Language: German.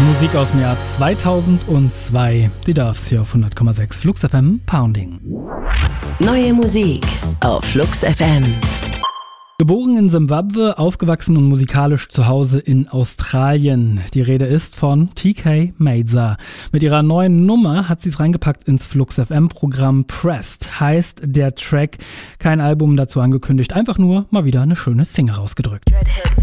Musik aus dem Jahr 2002. Die darf's hier auf 100,6 Flux FM Pounding. Neue Musik auf Flux FM. Geboren in Simbabwe, aufgewachsen und musikalisch zu Hause in Australien. Die Rede ist von TK Maidza. Mit ihrer neuen Nummer hat sie es reingepackt ins Flux FM Programm Pressed. Heißt der Track, kein Album dazu angekündigt, einfach nur mal wieder eine schöne Single rausgedrückt.